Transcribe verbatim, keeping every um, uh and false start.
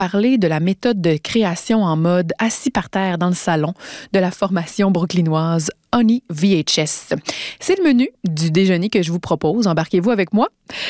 parler de la méthode de création en mode assis par terre dans le salon de la formation brooklynoise Honey V H S. C'est le menu du déjeuner que je vous propose. Embarquez-vous avec moi.